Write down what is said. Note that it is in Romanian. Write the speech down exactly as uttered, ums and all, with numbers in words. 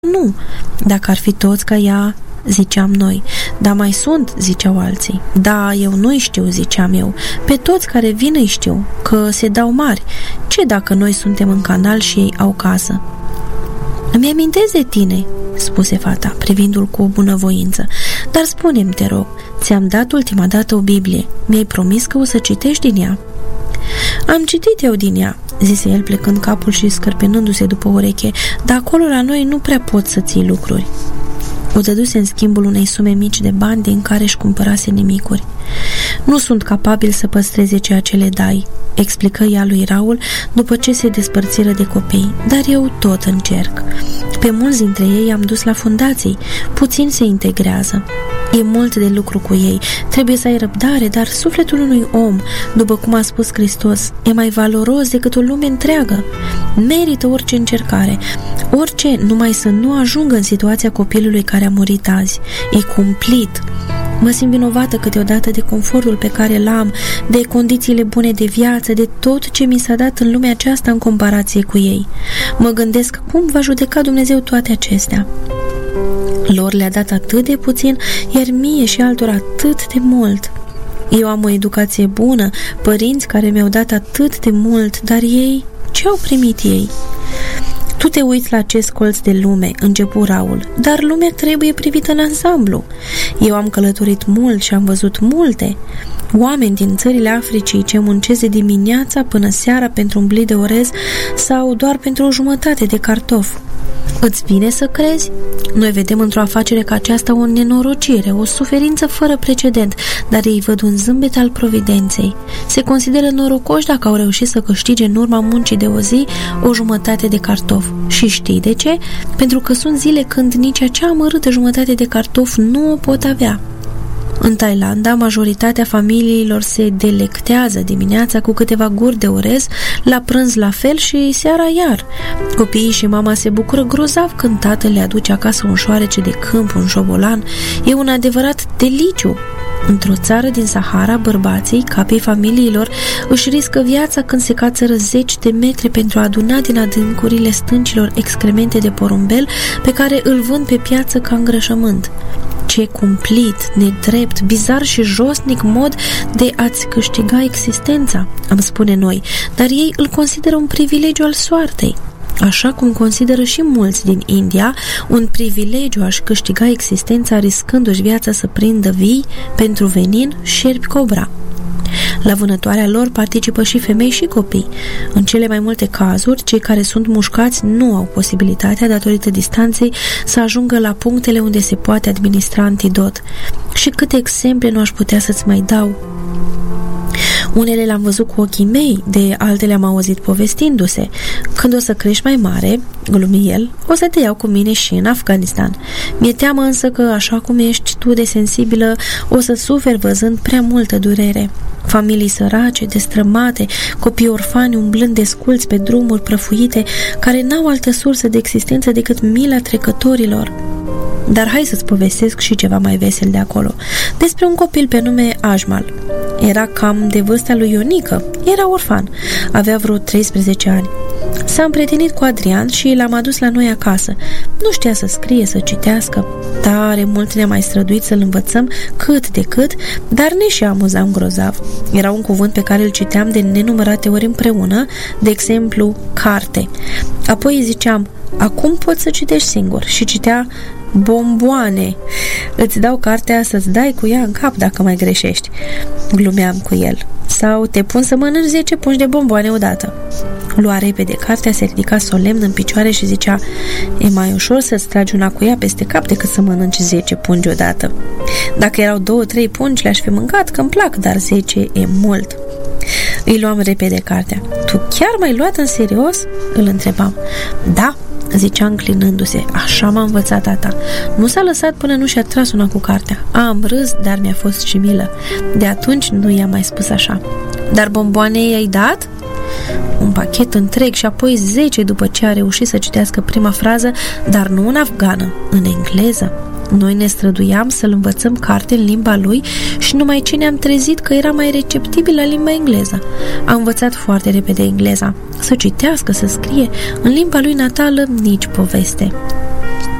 Nu, dacă ar fi toți ca ea, ziceam noi. Da, mai sunt, ziceau alții. Da, eu nu-i știu, ziceam eu. Pe toți care vin îi știu, că se dau mari. Ce dacă noi suntem în canal și ei au casă? Îmi amintesc de tine, spuse fata, privindu-l cu o bunăvoință. Dar spune-mi, te rog, ți-am dat ultima dată o Biblie. Mi-ai promis că o să citești din ea. Am citit eu din ea, zise el plecând capul și scărpenându-se după ureche, dar acolo la noi nu prea pot să ții lucruri. O dăduse în schimbul unei sume mici de bani din care își cumpărase nimicuri. Nu sunt capabil să păstreze ceea ce le dai, explică ea lui Raul după ce se despărțiră de copii, dar eu tot încerc. Pe mulți dintre ei am dus la fundații, puțin se integrează. E mult de lucru cu ei, trebuie să ai răbdare, dar sufletul unui om, după cum a spus Hristos, e mai valoros decât o lume întreagă. Merită orice încercare, orice, numai să nu ajungă în situația copilului care a murit azi. E cumplit. Mă simt vinovată câteodată de confortul pe care l-am, de condițiile bune de viață, de tot ce mi s-a dat în lumea aceasta în comparație cu ei. Mă gândesc cum va judeca Dumnezeu toate acestea. Lor le-a dat atât de puțin, iar mie și altora atât de mult. Eu am o educație bună, părinți care mi-au dat atât de mult, dar ei, ce au primit ei? Tu te uiți la acest colț de lume, începu Raul, dar lumea trebuie privită în ansamblu. Eu am călătorit mult și am văzut multe. Oameni din țările Africii ce muncesc de dimineața până seara pentru un blid de orez sau doar pentru o jumătate de cartof. Îți vine să crezi? Noi vedem într-o afacere ca aceasta o nenorocire, o suferință fără precedent, dar ei văd un zâmbet al providenței. Se consideră norocoși dacă au reușit să câștige în urma muncii de o zi o jumătate de cartof. Și știi de ce? Pentru că sunt zile când nici acea amărâtă jumătate de cartof nu o pot avea. În Thailanda, majoritatea familiilor se delectează dimineața cu câteva guri de orez, la prânz la fel și seara iar. Copiii și mama se bucură grozav când tatăl le aduce acasă un șoarece de câmp, un șobolan. E un adevărat deliciu. Într-o țară din Sahara, bărbații, capii familiilor, își riscă viața când se cațără zeci de metri pentru a aduna din adâncurile stâncilor excremente de porumbel pe care îl vând pe piață ca îngrășământ. Ce cumplit, nedrept, bizar și josnic mod de a-ți câștiga existența, am spune noi, dar ei îl consideră un privilegiu al soartei. Așa cum consideră și mulți din India un privilegiu a-și câștiga existența riscându-și viața să prindă vii pentru venin șerpi cobra. La vânătoarea lor participă și femei și copii. În cele mai multe cazuri, cei care sunt mușcați nu au posibilitatea, datorită distanței, să ajungă la punctele unde se poate administra antidot. Și câte exemple nu aș putea să-ți mai dau. Unele le-am văzut cu ochii mei, de altele le-am auzit povestindu-se. Când o să crești mai mare, glumi el, o să te iau cu mine și în Afganistan. Mi-e teamă însă că, așa cum ești tu de sensibilă, o să suferi văzând prea multă durere. Familii sărace, destrămate, copii orfani umblând desculți pe drumuri prăfuite, care n-au altă sursă de existență decât mila trecătorilor. Dar hai să-ți povestesc și ceva mai vesel de acolo. Despre un copil pe nume Ajmal. Era cam de vârsta lui Ionică. Era orfan. Avea vreo treisprezece ani. S-a împrietenit cu Adrian și l-am adus la noi acasă. Nu știa să scrie, să citească. Tare mult ne-a mai străduit să-l învățăm cât de cât, dar ne și amuzam grozav. Era un cuvânt pe care îl citeam de nenumărate ori împreună, de exemplu, carte. Apoi îi ziceam, acum poți să citești singur, și citea bomboane. Îți dau cartea să-ți dai cu ea în cap dacă mai greșești. Glumeam cu el. Sau te pun să mănânci zece pungi de bomboane odată. Lua repede cartea, se ridica solemn în picioare și zicea, e mai ușor să-ți tragi una cu ea peste cap decât să mănânci zece pungi odată. Dacă erau două, trei pungi, le-aș fi mâncat, că-mi plac, dar zece e mult. Îi luam repede cartea. Tu chiar m-ai luat în serios? Îl întrebam. Da, zicea înclinându-se, așa m-a învățat tata. Nu s-a lăsat până nu și-a tras una cu cartea. Am râs, dar mi-a fost și milă. De atunci nu i-a mai spus așa. Dar bomboane i-ai dat? Un pachet întreg și apoi zece după ce a reușit să citească prima frază, dar nu în afgană, în engleză. Noi ne străduiam să-l învățăm carte în limba lui și numai ce ne-am trezit că era mai receptibil la limba engleză. A învățat foarte repede engleza. Să citească, să scrie, în limba lui natală nici poveste.